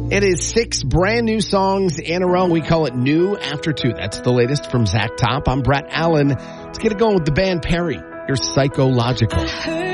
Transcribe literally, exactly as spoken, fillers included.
It is six brand new songs in a row. We call it New After Two. That's the latest from Zach Top. I'm Brett Allen. Let's get it going with the band Perry. You're Psychological.